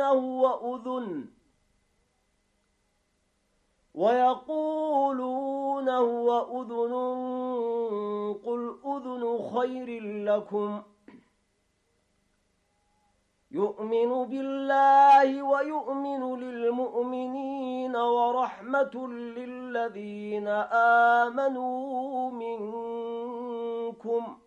ويقولون هو أذن قل أذن خير لكم يؤمن بالله ويؤمن للمؤمنين ورحمة للذين آمنوا منكم